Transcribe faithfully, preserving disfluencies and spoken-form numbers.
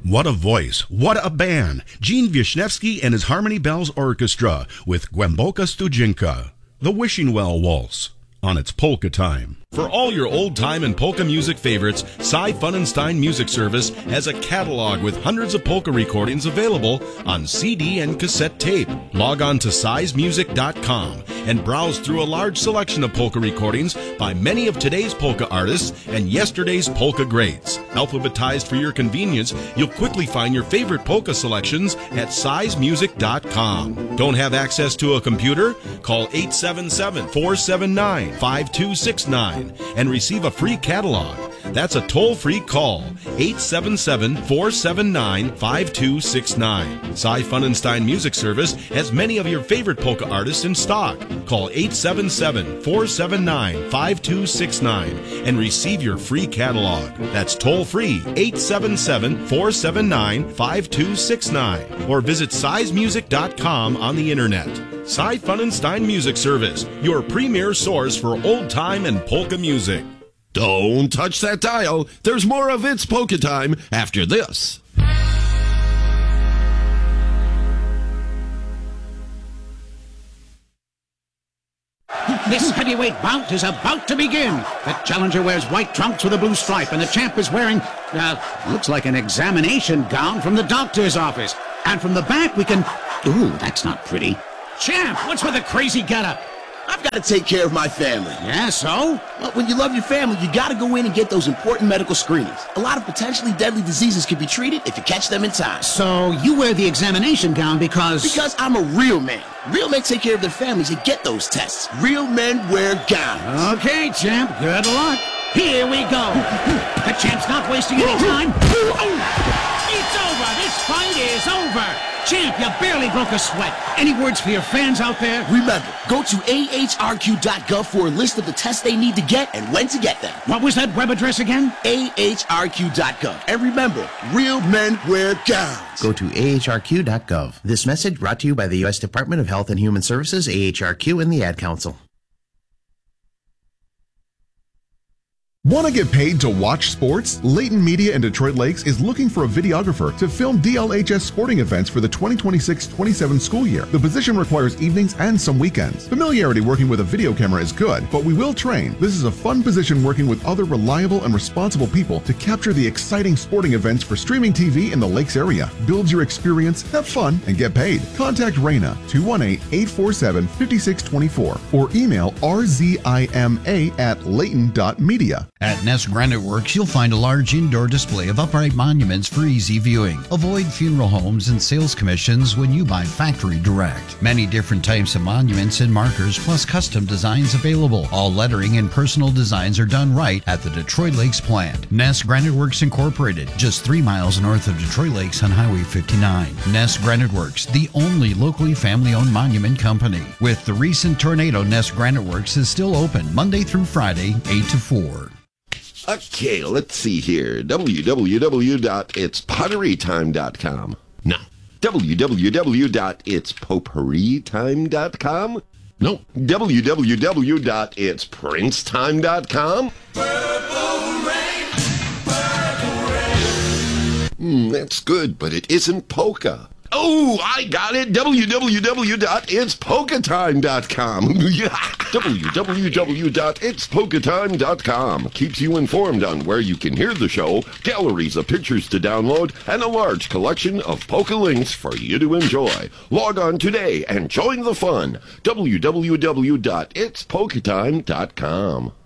What a voice, what a band. Gene Wisniewski and his Harmony Bells Orchestra with Głęboka Studzinka, the Wishing Well Waltz, on its Polka Time. For all your old-time and polka music favorites, Cy Funenstein Music Service has a catalog with hundreds of polka recordings available on C D and cassette tape. Log on to size music dot com and browse through a large selection of polka recordings by many of today's polka artists and yesterday's polka greats. Alphabetized for your convenience, you'll quickly find your favorite polka selections at size music dot com. Don't have access to a computer? Call eight seven seven, four seven nine, five two six nine and receive a free catalog. That's a toll-free call, eight seven seven, four seven nine, five two six nine. Cy Funenstein Music Service has many of your favorite polka artists in stock. Call eight seven seven, four seven nine, five two six nine and receive your free catalog. That's toll-free, eight seven seven, four seven nine, five two six nine, or visit size music dot com on the internet. Cy Funenstein Music Service, your premier source for old-time and polka music. Don't touch that dial. There's more of It's Polka Time after this. This heavyweight bout is about to begin. The challenger wears white trunks with a blue stripe, and the champ is wearing, uh, looks like an examination gown from the doctor's office. And from the back, we can... Ooh, that's not pretty. Champ, what's with the crazy getup? I've got to take care of my family. Yeah, so? Well, when you love your family, you got to go in and get those important medical screenings. A lot of potentially deadly diseases can be treated if you catch them in time. So you wear the examination gown because... Because I'm a real man. Real men take care of their families and get those tests. Real men wear gowns. Okay, champ, good luck. Here we go. The champ's not wasting any time. It's over. This fight is over. Champ, you barely broke a sweat. Any words for your fans out there? Remember, go to A H R Q dot gov for a list of the tests they need to get and when to get them. What was that web address again? A H R Q dot gov. And remember, real men wear gowns. Go to A H R Q dot gov. This message brought to you by the U S Department of Health and Human Services, A H R Q, and the Ad Council. Want to get paid to watch sports? Layton Media in Detroit Lakes is looking for a videographer to film D L H S sporting events for the twenty twenty-six twenty-seven school year. The position requires evenings and some weekends. Familiarity working with a video camera is good, but we will train. This is a fun position working with other reliable and responsible people to capture the exciting sporting events for streaming T V in the Lakes area. Build your experience, have fun, and get paid. Contact Raina, two one eight, eight four seven, five six two four, or email r z i m a at layton dot media. At Ness Granite Works, you'll find a large indoor display of upright monuments for easy viewing. Avoid funeral homes and sales commissions when you buy factory direct. Many different types of monuments and markers, plus custom designs available. All lettering and personal designs are done right at the Detroit Lakes plant. Ness Granite Works Incorporated, just three miles north of Detroit Lakes on Highway fifty-nine. Ness Granite Works, the only locally family-owned monument company. With the recent tornado, Ness Granite Works is still open Monday through Friday, eight to four. Okay, let's see here. w w w dot its pottery time dot com. No. w w w dot its potpourri time dot com. No. w w w dot its prince time dot com. Purple rain, purple rain. Mm, that's good, but it isn't polka. Oh, I got it. w w w dot its polka time dot com. w w w dot its polka time dot com keeps you informed on where you can hear the show, galleries of pictures to download, and a large collection of polka links for you to enjoy. Log on today and join the fun. w w w dot its polka time dot com.